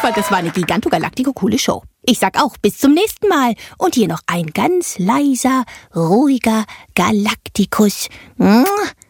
fand, das war eine Giganto-Galactico-coole Show. Ich sag auch, bis zum nächsten Mal. Und hier noch ein ganz leiser, ruhiger Galactikus.